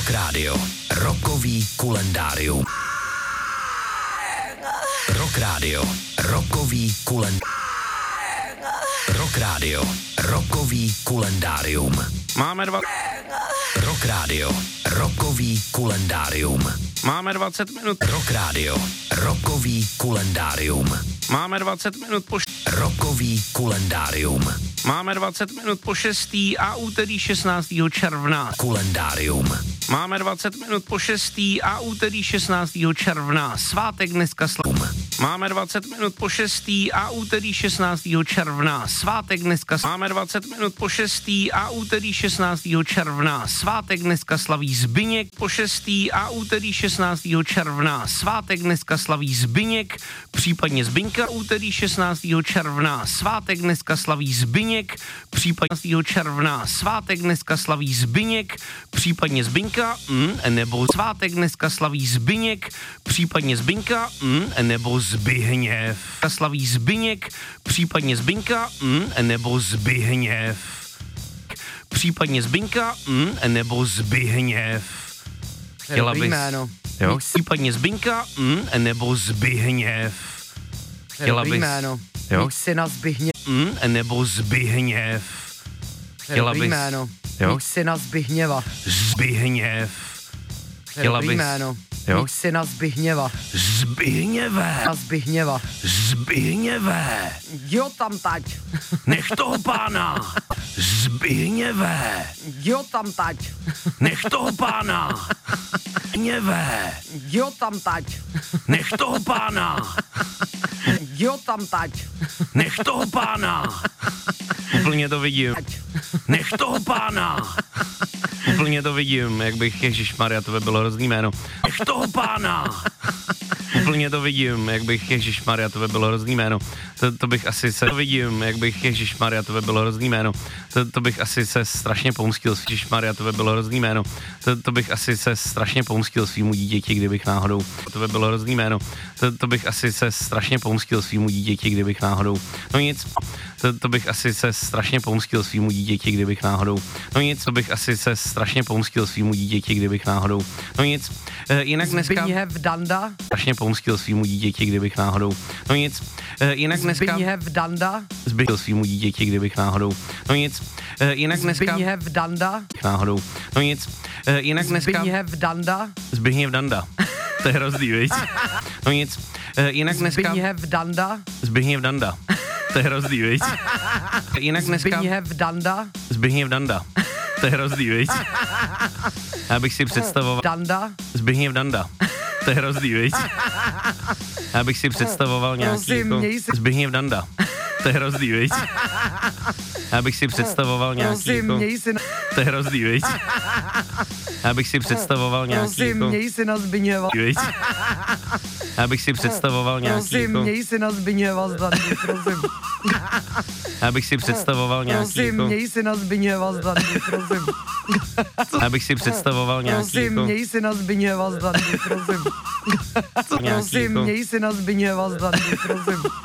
Rock Radio. Rockový kulendárium. Rock Radio. Rockový Rock Radio. Rockový kulendárium. Máme Rock Radio. Rockový kulendárium. Máme 20 minut. Rock Radio. Rockový kulendárium. Máme 20 minut po Rockový kulendárium. Máme 20 minut po 6. a úterý 16. června. Kulendárium. Máme 20 minut po 6. a úterý 16. června. Svátek dneska Máme 20 minut po 6. a úterý 16. června. Svátek dneska Máme 20 minut po 6. a úterý 16. června. Svátek dneska slaví Zbyněk po 6. a úterý 16. června. Svátek dneska slaví Zbyněk, případně Zbyňka, úterý 16. června. Svátek dneska slaví Zbyněk, případně 16. června. Svátek dneska slaví Zbyněk, případně Zbyňka, nebo svátek dneska slaví Zbyněk, případně Zbyňka, nebo Zbigněv. Slaví Zbyněk, případně Zbyňka, nebo Zbigněv. Případně Zbyňka, nebo Zbigněv. Chtěla bys, jo, případně Zbyňka, nebo Zbigněv. Chtěla bys, jo, syna Zbigněv. Nebo Zbigněv. Chtěla bys, jo, syna Zbigněva. Zbigněv. Chtěla bys, jo, syna Zbigněva. Zbigněve. Zbigněva. Zbigněve. Jo tam tať. Nech toho pána. Zbigněve. Jo tam tať. Nech toho pána. Zbigněve. Jo tam tať. Nech toho pána. Jo tam tať. Nech toho pána. Úplně to vidím. Nech toho pána. Úplně to vidím, jak bych, ježišmarja, to by bylo hrozný jméno. Nech toho pána. Úplně to vidím, jak bych, ježišmarja, to by bylo hrozný jméno. To bych asi se vidím, jak bych, ježišmarja, to by bylo hrozný jméno. To bych asi se strašně pomstil, ježišmarja, to by bylo hrozný jméno. To bych asi se strašně pomstil svýmu dítěti, kdybych náhodou. To by bylo hrozný jméno. To bych asi se strašně pomstil svýmu dítěti, kdybych náhodou. No nic. To bych asi se strašně pomstil svýmu dítěti, kdybych náhodou. No nic, to bych asi se strašně pomstil svýmu dítěti, kdybych náhodou. No nic. Jinak dneska Zbigněv Danda. Strašně pomstil svýmu dítěti, kdybych náhodou. No nic. Jinak dneska Zbigněv Danda. Zbigněv svýmu dítěti, kdybych náhodou. No nic. Jinak dneska Zbigněv Danda. Náhodou. No nic. Jinak dneska Zbigněv Danda. Zbigněv Danda. To je hrozný, viď? No nic. Jinak dneska Zbigněv Danda. Zbigněv Danda. To je hrozný, viď? Jinak dneska Zbigněv Danda. Zbigněv Danda. To je hrozný, viď? Já bych si představoval Danda. Zbigněv Danda. To je hrozný, viď? Já bych si představoval nějaký jako Zbigněv Danda. To je hrozný, viď? Já bych si představoval nějaký jako To je hrozný, viď? Já bych si představoval nějaký jako Měj si na Zbigněva. Viď? Já bych si představoval nějaký jako Měj si na Zbigněva z Dandy, prosím. Já bych si představoval nějaký jako Měj si na Zbigněva z Dandy, prosím. Já bych si představoval nějaký jako Měj si na Zbigněva z Dandy, prosím. nějaký jako Měj si na Zbigněva z Dandy, prosím.